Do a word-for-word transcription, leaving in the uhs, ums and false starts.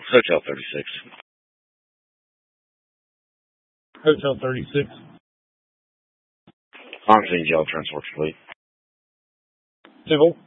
Hotel thirty-six. Hotel thirty-six. On scene, Yellow Transport Fleet. Civil.